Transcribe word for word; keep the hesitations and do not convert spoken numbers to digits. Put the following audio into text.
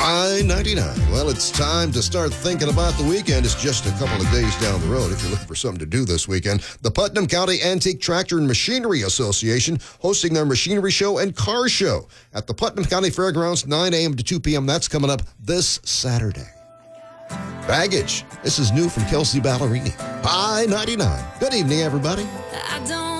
I ninety-nine. Well, it's time to start thinking about the weekend. It's just a couple of days down the road if you're looking for something to do this weekend. The Putnam County Antique Tractor and Machinery Association hosting their machinery show and car show at the Putnam County Fairgrounds, nine a.m. to two p.m. That's coming up this Saturday. Baggage. This is new from Kelsey Ballerini. I ninety-nine. Good evening, everybody. I don't